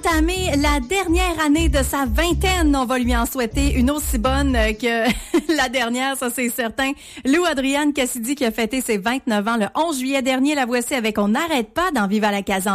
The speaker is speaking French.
Tamé, la dernière année de sa vingtaine, on va lui en souhaiter une aussi bonne que la dernière, ça c'est certain. Lou Adrienne Cassidy qui a fêté ses 29 ans le 11 juillet dernier, la voici avec On n'arrête pas dans Vive à la Casa.